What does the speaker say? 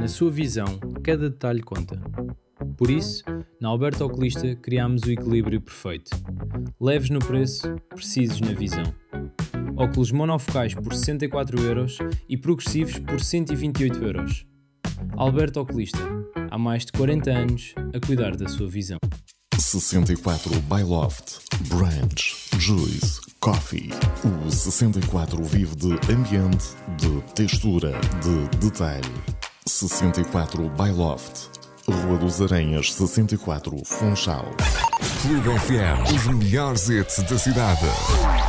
sua visão, cada detalhe conta. Por isso, na Alberto Oculista criámos o equilíbrio perfeito. Leves no preço, precisos na visão. Óculos monofocais por 64€ e progressivos por 128€. Alberto Oculista, há mais de 40 anos a cuidar da sua visão. 64 by Loft, Branch, Juice, Coffee. O 64 vive de ambiente, de textura, de detalhe. 64 by Loft, Rua dos Aranhas 64, Funchal. Clube FM, os melhores hits da cidade.